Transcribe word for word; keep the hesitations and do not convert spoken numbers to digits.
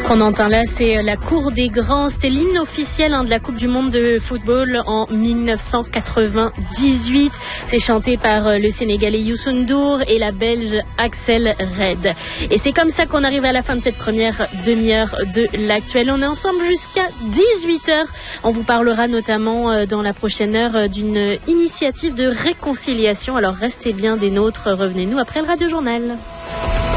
Ce qu'on entend là, c'est la cour des grands. C'était l'hymne officiel hein, de la Coupe du Monde de football en dix-neuf cent quatre-vingt-dix-huit. C'est chanté par le Sénégalais Youssou N'Dour et la Belge Axel Red. Et c'est comme ça qu'on arrive à la fin de cette première demi-heure de l'actuel. On est ensemble jusqu'à dix-huit heures. On vous parlera notamment dans la prochaine heure d'une initiative de réconciliation. Alors restez bien des nôtres. Revenez-nous après le Radio Journal.